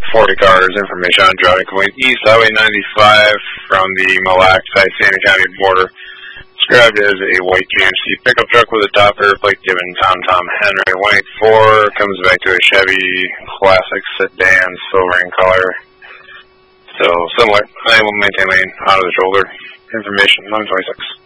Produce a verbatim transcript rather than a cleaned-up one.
forty cars, information on driving complaint East Highway ninety-five from the Mille Lacs Santa County border. Described as a white G M C pickup truck with a topper, plate given Tom Tom Henry one eighty-four, comes back to a Chevy Classic sedan, silver in color. So, similar, I will maintain lane, out of the shoulder. Information, one twenty-six.